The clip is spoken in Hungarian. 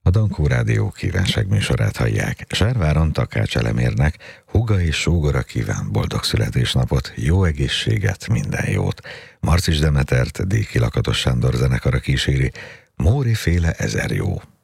A Dankó Rádió kívánságműsorát hallják. Sárváron Takács Elemérnek húga és sógora kíván boldog születésnapot, jó egészséget, minden jót. Marcis Demetert Déki Lakatos Sándor zenekara kíséri, Móri féle 1000 jó.